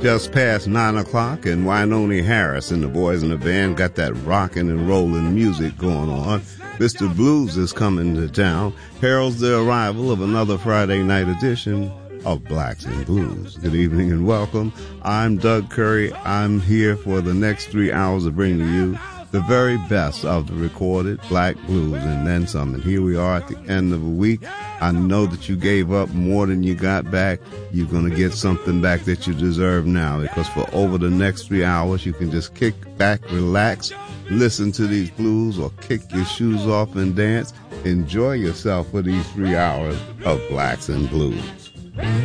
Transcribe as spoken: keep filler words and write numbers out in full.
Just past nine o'clock, and Wynonie Harris and the boys in the band got that rockin' and rollin' music going on. Mister Blues is coming to town, heralds the arrival of another Friday night edition of Blacks and Blues. Good evening and welcome. I'm Doug Curry. I'm here for the next three hours to bring to you the very best of the recorded black blues and then some. And here we are at the end of a week. I know that you gave up more than you got back. You're going to get something back that you deserve now, because for over the next three hours, you can just kick back, relax, listen to these blues, or kick your shoes off and dance. Enjoy yourself for these three hours of Blacks and Blues.